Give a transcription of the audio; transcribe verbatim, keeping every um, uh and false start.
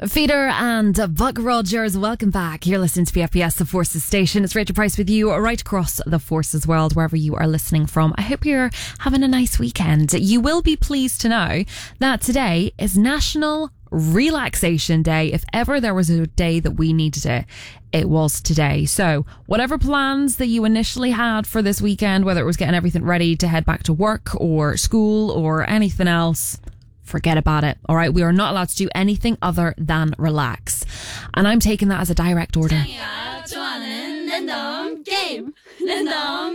Feeder and Buck Rogers, welcome back. You're listening to P F P S, the Forces Station. It's Rachel Price with you right across the Forces world, wherever you are listening from. I hope you're having a nice weekend. You will be pleased to know that today is National Relaxation Day. If ever there was a day that we needed it, it was today. So whatever plans that you initially had for this weekend, whether it was getting everything ready to head back to work or school or anything else, forget about it. All right, we are not allowed to do anything other than relax, and I'm taking that as a direct order.